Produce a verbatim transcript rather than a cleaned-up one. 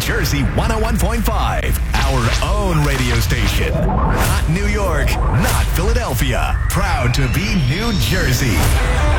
Jersey one oh one point five, our own radio station. Not New York, not Philadelphia. Proud to be New Jersey.